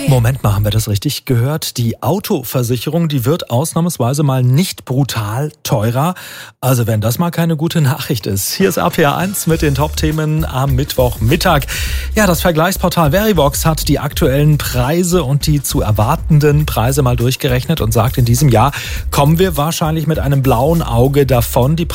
Moment mal, haben wir das richtig gehört? Die Autoversicherung, die wird ausnahmsweise mal nicht brutal teurer. Also wenn das mal keine gute Nachricht ist. Hier ist RPR1 mit den Top-Themen am Mittwochmittag. Ja, das Vergleichsportal Verivox hat die aktuellen Preise und die zu erwartenden Preise mal durchgerechnet und sagt, in diesem Jahr kommen wir wahrscheinlich mit einem blauen Auge davon. Die